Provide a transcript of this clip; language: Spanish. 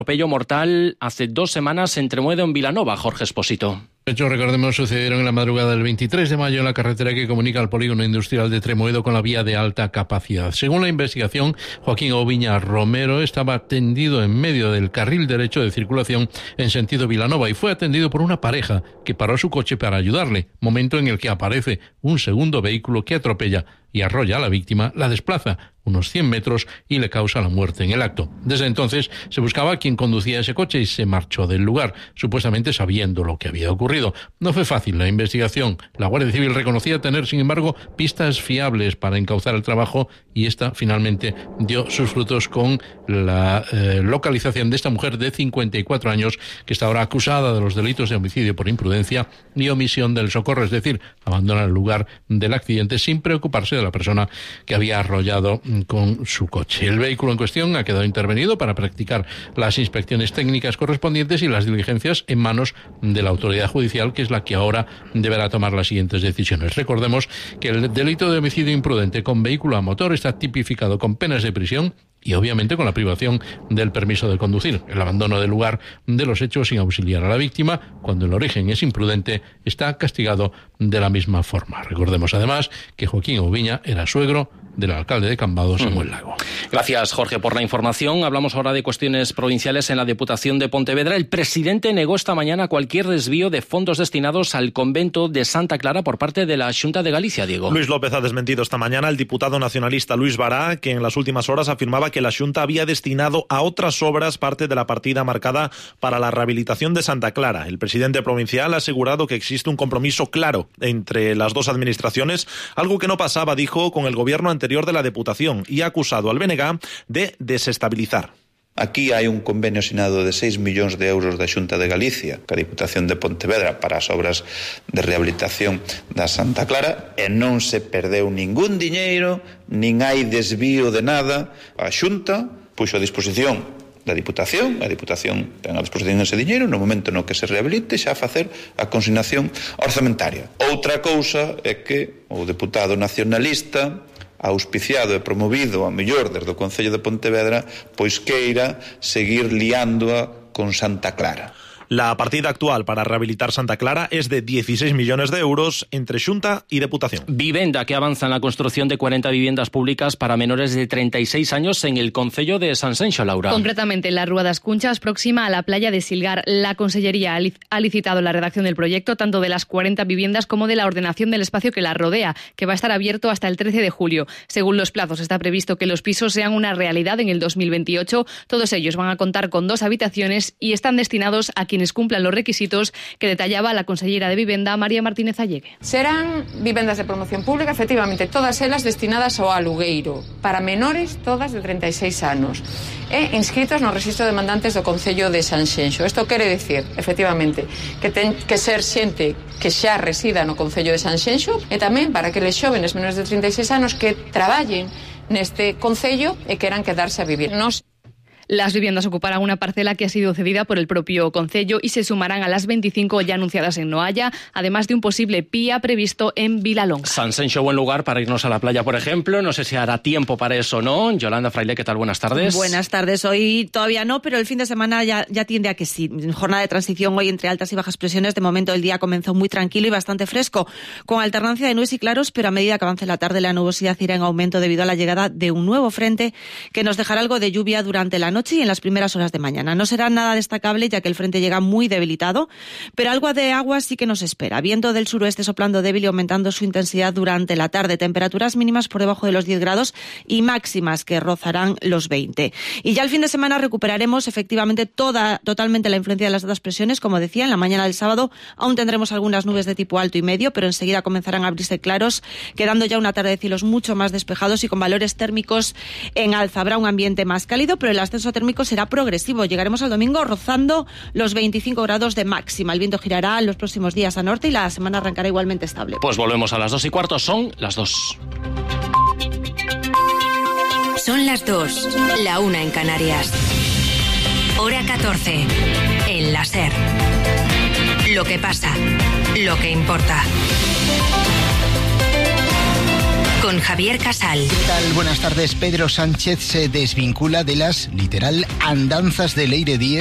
Atropello mortal hace 2 semanas en Tremuedo, en Vilanova. Jorge Espósito. Hechos, recordemos, sucedieron en la madrugada del 23 de mayo en la carretera que comunica al polígono industrial de Tremuedo con la vía de alta capacidad. Según la investigación, Joaquín Oviña Romero estaba tendido en medio del carril derecho de circulación en sentido Vilanova y fue atendido por una pareja que paró su coche para ayudarle, momento en el que aparece un segundo vehículo que atropella y arrolla a la víctima, la desplaza unos 100 metros y le causa la muerte en el acto. Desde entonces se buscaba a quien conducía ese coche y se marchó del lugar, supuestamente sabiendo lo que había ocurrido. No fue fácil la investigación. La Guardia Civil reconocía tener, sin embargo, pistas fiables para encauzar el trabajo y esta finalmente dio sus frutos con la localización de esta mujer de 54 años que está ahora acusada de los delitos de homicidio por imprudencia y omisión del socorro, es decir, abandona el lugar del accidente sin preocuparse de la persona que había arrollado con su coche. El vehículo en cuestión ha quedado intervenido para practicar las inspecciones técnicas correspondientes y las diligencias en manos de la autoridad judicial, que es la que ahora deberá tomar las siguientes decisiones. Recordemos que el delito de homicidio imprudente con vehículo a motor está tipificado con penas de prisión y obviamente con la privación del permiso de conducir. El abandono del lugar de los hechos sin auxiliar a la víctima, cuando el origen es imprudente, está castigado de la misma forma. Recordemos además que Joaquín Oviña era suegro del alcalde de Cambados, Samuel Lago. Gracias, Jorge, por la información. Hablamos ahora de cuestiones provinciales en la Diputación de Pontevedra. El presidente negó esta mañana cualquier desvío de fondos destinados al convento de Santa Clara por parte de la Xunta de Galicia, Diego. Luis López ha desmentido esta mañana al diputado nacionalista Luis Bará, que en las últimas horas afirmaba que la Xunta había destinado a otras obras parte de la partida marcada para la rehabilitación de Santa Clara. El presidente provincial ha asegurado que existe un compromiso claro entre las dos administraciones, algo que no pasaba, dijo, con el gobierno anterior de la Diputación, y ha acusado al BNG de desestabilizar. Aquí hai un convenio asinado de 6 millóns de euros da Xunta de Galicia ca Diputación de Pontevedra para as obras de rehabilitación da Santa Clara e non se perdeu ningún diñeiro, nin hai desvío de nada. A Xunta puxo a disposición da Diputación, a Diputación ten a disposición ese diñeiro no momento no que se rehabilite xa a facer a consignación orzamentaria. Outra cousa é que o deputado nacionalista auspiciado e promovido a mellor desde o Concello de Pontevedra, pois queira seguir liándoa con Santa Clara. La partida actual para rehabilitar Santa Clara es de 16 millones de euros entre Xunta y Deputación. Vivenda, que avanza en la construcción de 40 viviendas públicas para menores de 36 años en el concello de Sanxenxo, Laura. Concretamente en la Rúa das Cunchas, próxima a la playa de Silgar. La Consellería ha licitado la redacción del proyecto, tanto de las 40 viviendas como de la ordenación del espacio que la rodea, que va a estar abierto hasta el 13 de julio. Según los plazos, está previsto que los pisos sean una realidad en el 2028. Todos ellos van a contar con 2 habitaciones y están destinados a quienes cumplan los requisitos que detallaba la consellera de Vivenda, María Martínez Allegue. Serán vivendas de promoción pública, efectivamente, todas elas destinadas ao alugueiro, para menores todas de 36 anos, e inscritos no registro de demandantes do Concello de Sanxenxo. Isto quere decir, efectivamente, que ten que ser xente que xa resida no Concello de Sanxenxo e tamén para aqueles xóvenes menores de 36 anos que traballen neste concello e queran quedarse a vivir. Las viviendas ocuparán una parcela que ha sido cedida por el propio concello y se sumarán a las 25 ya anunciadas en Noalla, además de un posible PIA previsto en Vilalonga. Sanxenxo, buen lugar para irnos a la playa, por ejemplo. No sé si hará tiempo para eso o no. Yolanda Fraile, ¿qué tal? Buenas tardes. Buenas tardes. Hoy todavía no, pero el fin de semana ya tiende a que sí. Jornada de transición hoy entre altas y bajas presiones. De momento el día comenzó muy tranquilo y bastante fresco, con alternancia de nubes y claros, pero a medida que avance la tarde la nubosidad irá en aumento debido a la llegada de un nuevo frente que nos dejará algo de lluvia durante la noche y en las primeras horas de mañana. No será nada destacable ya que el frente llega muy debilitado, pero algo de agua sí que nos espera. Viento del suroeste soplando débil y aumentando su intensidad durante la tarde. Temperaturas mínimas por debajo de los 10 grados y máximas que rozarán los 20. Y ya el fin de semana recuperaremos efectivamente totalmente la influencia de las altas presiones. Como decía, en la mañana del sábado aún tendremos algunas nubes de tipo alto y medio, pero enseguida comenzarán a abrirse claros, quedando ya una tarde de cielos mucho más despejados y con valores térmicos en alza. Habrá un ambiente más cálido, pero el ascenso térmico será progresivo. Llegaremos al domingo rozando los 25 grados de máxima. El viento girará en los próximos días a norte y la semana arrancará igualmente estable. Pues volvemos a las 2:15. Son las 2. Son las 2, la 1 en Canarias. Hora 14, en la SER. Lo que pasa, lo que importa. con Javier Casal. ¿Qué tal? Buenas tardes. Pedro Sánchez se desvincula de las, literal, andanzas de Leire Díez